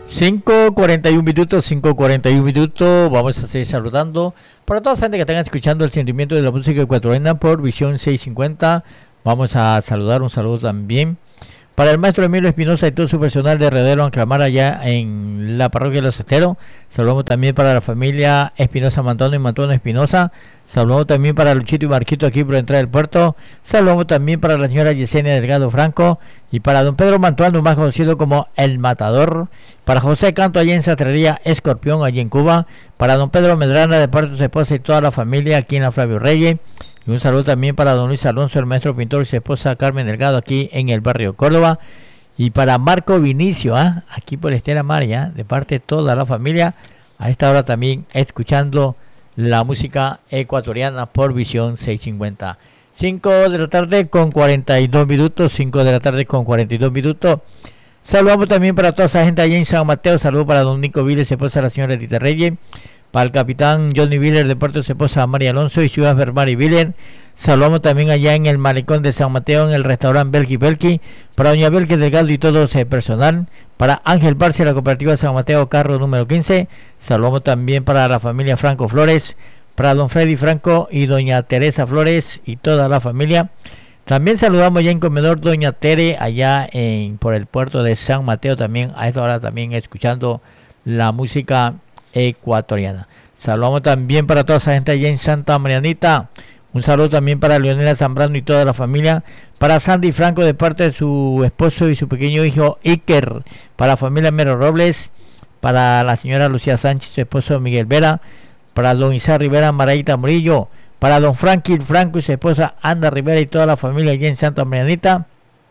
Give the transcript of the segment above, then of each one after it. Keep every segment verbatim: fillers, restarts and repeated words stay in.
cinco cuarenta y un minutos, cinco cuarenta y un minutos, vamos a seguir saludando para toda la gente que están escuchando el sentimiento de la música ecuatoriana por Visión seiscientos cincuenta. Vamos a saludar, un saludo también para el maestro Emilio Espinosa y todo su personal de Redero Anclamar allá en la parroquia de Los Esteros. Saludamos también para la familia Espinosa Mantono y Mantono Espinosa. Saludamos también para Luchito y Marquito aquí por entrar del puerto. Saludamos también para la señora Yesenia Delgado Franco y para don Pedro Mantuano, más conocido como El Matador. Para José Canto allá en Sastrería Escorpión, allí en Cuba. Para don Pedro Medrana de parte de su esposa y toda la familia aquí en la Flavio Reyes. Y un saludo también para don Luis Alonso, el maestro pintor, y su esposa Carmen Delgado aquí en el barrio Córdoba. Y para Marco Vinicio, ¿eh? aquí por Estela María, de parte de toda la familia, a esta hora también escuchando la música ecuatoriana por Visión seiscientos cincuenta. cinco de la tarde con cuarenta y dos minutos, cinco de la tarde con cuarenta y dos minutos. Saludamos también para toda esa gente allá en San Mateo. Saludos para don Nico Viles, esposa de la señora Tita Reyes. Para el capitán Johnny Viller de parte de su esposa María Alonso y Ciudad Vermari Viller. Saludamos también allá en el malecón de San Mateo, en el restaurante Belki Belki. Para doña Belki Delgado y todo ese personal. Para Ángel Barcia, la cooperativa de San Mateo, carro número quince. Saludamos también para la familia Franco Flores. Para don Freddy Franco y doña Teresa Flores y toda la familia. También saludamos ya en comedor doña Tere, allá en por el puerto de San Mateo, también a esta hora también escuchando la música ecuatoriana. Saludamos también para toda esa gente allá en Santa Marianita. Un saludo también para Leonela Zambrano y toda la familia. Para Sandy Franco de parte de su esposo y su pequeño hijo Iker. Para la familia Mero Robles. Para la señora Lucía Sánchez, su esposo Miguel Vera. Para don Isaac Rivera, Maraíta Murillo. Para don Franklin Franco y su esposa Anda Rivera y toda la familia allá en Santa Marianita.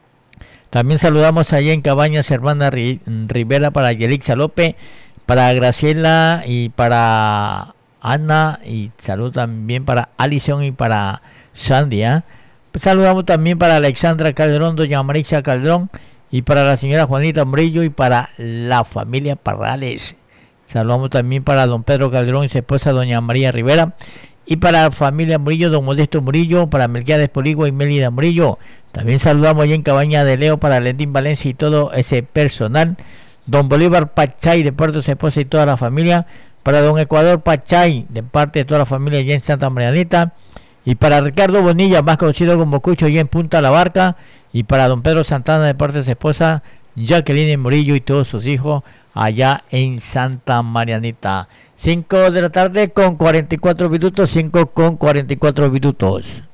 También saludamos allá en Cabañas Hermana Rivera para Yelixa López. Para Graciela y para Ana, y salud también para Alison y para Sandy. ¿eh? Saludamos también para Alexandra Calderón, doña Marisa Calderón, y para la señora Juanita Murillo y para la familia Parrales. Saludamos también para don Pedro Calderón y su esposa doña María Rivera, y para la familia Murillo, don Modesto Murillo, para Melquiades Poligua y Melida Murillo. También saludamos allá en Cabaña de Leo para Lentín Valencia y todo ese personal. Don Bolívar Pachay de parte de su esposa y toda la familia. Para don Ecuador Pachay de parte de toda la familia allá en Santa Marianita. Y para Ricardo Bonilla, más conocido como Cucho, allá en Punta La Barca. Y para don Pedro Santana de parte de su esposa Jacqueline Murillo y todos sus hijos allá en Santa Marianita. cinco de la tarde con cuarenta y cuatro minutos, cinco con cuarenta y cuatro minutos.